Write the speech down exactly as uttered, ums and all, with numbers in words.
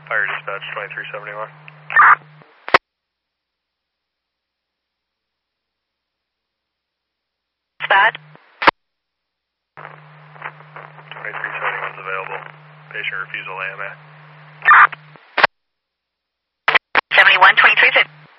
Fire dispatch twenty-three seventy-one. Bad. twenty-three seventy-one is available. Patient refusal A M A. seventy-one, twenty-three fifty.